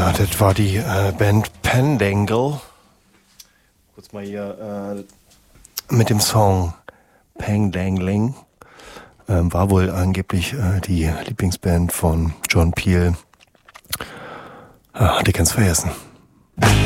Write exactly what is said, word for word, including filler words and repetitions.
Ja, das war die äh, Band Pendangle. Kurz mal hier äh, mit dem Song Pang-Dangling. Ähm, war wohl angeblich äh, die Lieblingsband von John Peel. Ah, die kann's vergessen.